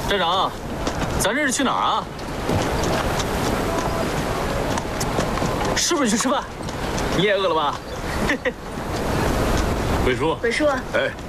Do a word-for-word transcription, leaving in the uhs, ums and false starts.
站长，咱这是去哪儿啊？是不是去吃饭？你也饿了吧？ 鬼叔， 鬼叔， 哎。